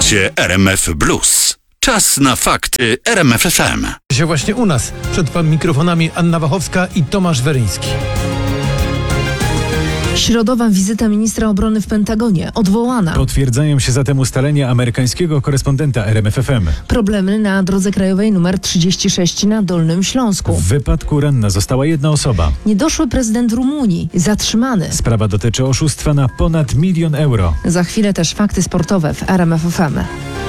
podcaście RMF Blues. Czas na fakty RMF FM. Się właśnie u nas. Przed mikrofonami Anna Wachowska i Tomasz Weryński. Środowa wizyta ministra obrony w Pentagonie odwołana. Potwierdzają się zatem ustalenia amerykańskiego korespondenta RMF FM. Problemy na drodze krajowej nr 36 na Dolnym Śląsku. W wypadku ranna została jedna osoba. Niedoszły prezydent Rumunii zatrzymany. Sprawa dotyczy oszustwa na ponad 1 000 000 euro. Za chwilę też fakty sportowe w RMF FM.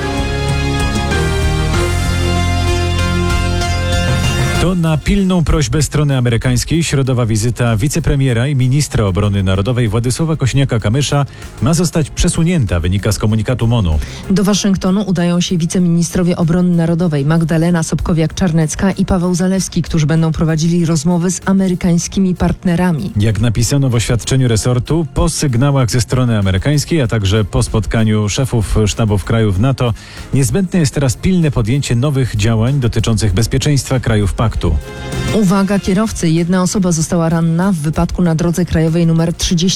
To na pilną prośbę strony amerykańskiej środowa wizyta wicepremiera i ministra obrony narodowej Władysława Kosiniaka-Kamysza ma zostać przesunięta, wynika z komunikatu MONU. Do Waszyngtonu udają się wiceministrowie obrony narodowej Magdalena Sobkowiak-Czarnecka i Paweł Zalewski, którzy będą prowadzili rozmowy z amerykańskimi partnerami. Jak napisano w oświadczeniu resortu, po sygnałach ze strony amerykańskiej, a także po spotkaniu szefów sztabów krajów NATO, niezbędne jest teraz pilne podjęcie nowych działań dotyczących bezpieczeństwa krajów paktu. Uwaga kierowcy, jedna osoba została ranna w wypadku na drodze krajowej nr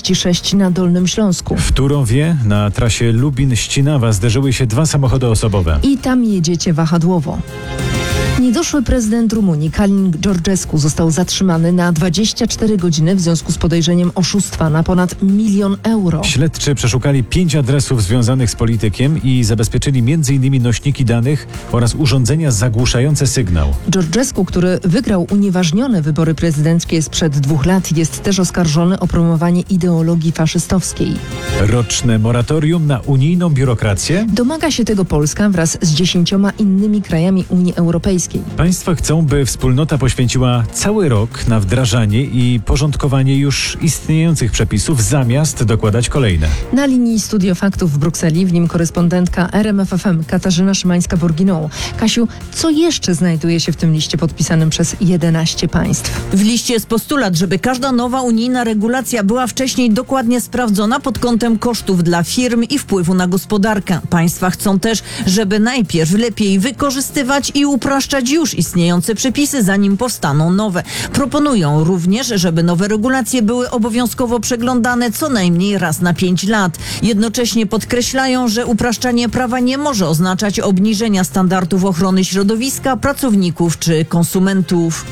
36 na Dolnym Śląsku. W Turowie na trasie Lubin-Ścinawa zderzyły się 2 samochody osobowe. I tam jedziecie wahadłowo. Niedoszły prezydent Rumunii Calin Georgescu został zatrzymany na 24 godziny w związku z podejrzeniem oszustwa na ponad 1 000 000 euro. Śledczy przeszukali 5 adresów związanych z politykiem i zabezpieczyli m.in. nośniki danych oraz urządzenia zagłuszające sygnał. Georgescu, który wygrał unieważnione wybory prezydenckie sprzed 2 lat, jest też oskarżony o promowanie ideologii faszystowskiej. Roczne moratorium na unijną biurokrację? Domaga się tego Polska wraz z 10 innymi krajami Unii Europejskiej. Państwa chcą, by wspólnota poświęciła cały rok na wdrażanie i porządkowanie już istniejących przepisów, zamiast dokładać kolejne. Na linii Studio Faktów w Brukseli, w nim korespondentka RMF FM Katarzyna Szymańska-Borginą. Kasiu, co jeszcze znajduje się w tym liście podpisanym przez 11 państw? W liście jest postulat, żeby każda nowa unijna regulacja była wcześniej dokładnie sprawdzona pod kątem kosztów dla firm i wpływu na gospodarkę. Państwa chcą też, żeby najpierw lepiej wykorzystywać i upraszczać już istniejące przepisy, zanim powstaną nowe. Proponują również, żeby nowe regulacje były obowiązkowo przeglądane co najmniej raz na 5 lat. Jednocześnie podkreślają, że upraszczanie prawa nie może oznaczać obniżenia standardów ochrony środowiska, pracowników czy konsumentów.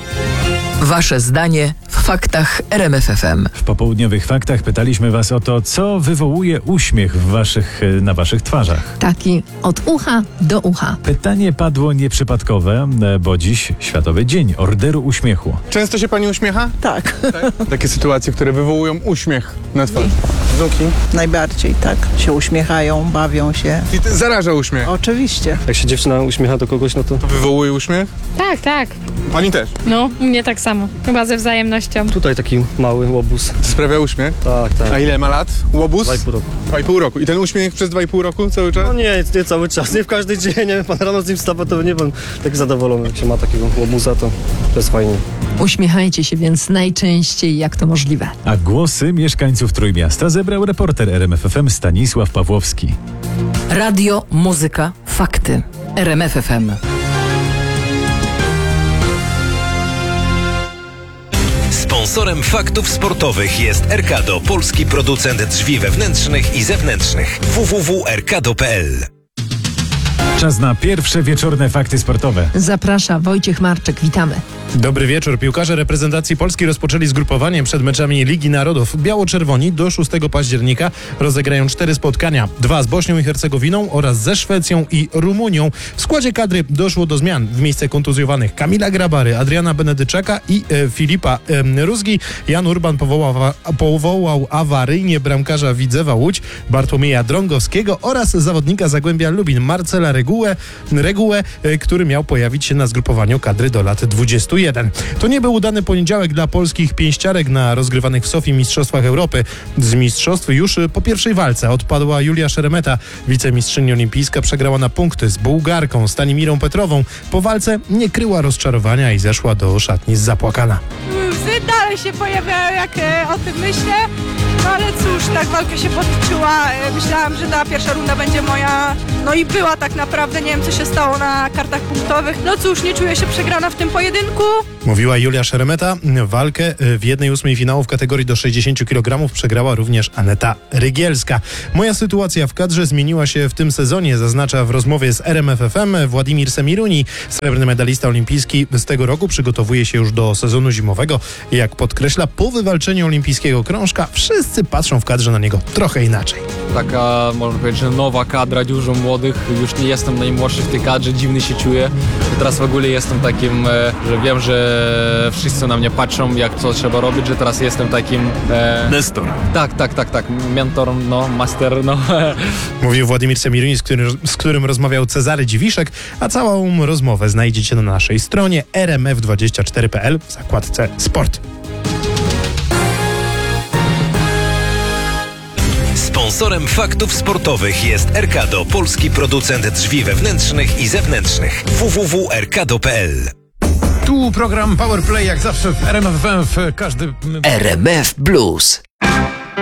Wasze zdanie w faktach RMF FM. W popołudniowych faktach pytaliśmy Was o to, co wywołuje uśmiech na Waszych twarzach. Taki od ucha do ucha. Pytanie padło nieprzypadkowe, bo dziś Światowy Dzień Orderu Uśmiechu. Często się pani uśmiecha? Tak, Takie sytuacje, które wywołują uśmiech na twarz. Wnuki? najbardziej tak. Się uśmiechają, bawią się. I zaraża uśmiech. Oczywiście. Jak się dziewczyna uśmiecha do kogoś, no to To wywołuje uśmiech? Tak. Pani też. No, u mnie tak samo. Chyba ze wzajemnością. tutaj taki mały łobuz. To sprawia uśmiech? Tak. A ile ma lat? Łobuz? 2,5 roku. 2,5 roku. I ten uśmiech przez 2,5 roku cały czas? No nie cały czas, nie w każdy dzień, nie pan rano z nim wstawa, to nie pan tak zadowolony, jak się ma takiego łobuza, to jest fajnie. Uśmiechajcie się więc najczęściej, jak to możliwe. A głosy mieszkańców Trójmiasta zebrał reporter RMF FM Stanisław Pawłowski. Radio, muzyka, fakty. RMF FM. Sponsorem faktów sportowych jest Erkado, polski producent drzwi wewnętrznych i zewnętrznych. www.erkado.pl. Czas na pierwsze wieczorne fakty sportowe. Zaprasza Wojciech Marczyk, witamy. Dobry wieczór. Piłkarze reprezentacji Polski rozpoczęli zgrupowanie przed meczami Ligi Narodów. Biało-czerwoni do 6 października rozegrają 4 spotkania. 2 z Bośnią i Hercegowinią oraz ze Szwecją i Rumunią. W składzie kadry doszło do zmian. W miejsce kontuzjowanych Kamila Grabary, Adriana Benedyczaka i Filipa Rózgi Jan Urban powołał awaryjnie bramkarza Widzewa Łódź Bartłomieja Drągowskiego oraz zawodnika Zagłębia Lubin Marcela Regułę, który miał pojawić się na zgrupowaniu kadry do lat 21. To nie był udany poniedziałek dla polskich pięściarek na rozgrywanych w Sofii Mistrzostwach Europy. Z mistrzostw już po pierwszej walce odpadła Julia Szeremeta. Wicemistrzyni olimpijska przegrała na punkty z Bułgarką Stanimirą Petrową. Po walce nie kryła rozczarowania i zeszła do szatni zapłakana. Łzy dalej się pojawiają, jak o tym myślę. No ale cóż, tak walka się potoczyła. Myślałam, że ta pierwsza runda będzie moja. No i była tak naprawdę. Nie wiem, co się stało na kartach punktowych. No cóż, nie czuję się przegrana w tym pojedynku. Mówiła Julia Szeremeta. Walkę w 1/8 finału w kategorii do 60 kg przegrała również Aneta Rygielska. Moja sytuacja w kadrze zmieniła się w tym sezonie, zaznacza w rozmowie z RMF FM Władimir Semiruni. Srebrny medalista olimpijski z tego roku przygotowuje się już do sezonu zimowego. Jak podkreśla, po wywalczeniu olimpijskiego krążka wszyscy patrzą w kadrze na niego trochę inaczej. Taka, można powiedzieć, że nowa kadra, dużo młodych. Już nie jestem najmłodszy w tej kadrze, dziwny się czuję. Teraz w ogóle jestem takim, że wiem, że wszyscy na mnie patrzą, jak co trzeba robić, że teraz jestem takim... Nestor. Tak. Mentor, no, master, no. Mówił Władimir Semiruni, z którym rozmawiał Cezary Dziwiszek, a całą rozmowę znajdziecie na naszej stronie rmf24.pl w zakładce Sport. Sponsorem faktów sportowych jest Erkado, polski producent drzwi wewnętrznych i zewnętrznych. www.erkado.pl. Tu program Power Play, jak zawsze w RMF FM w każdy... RMF Blues.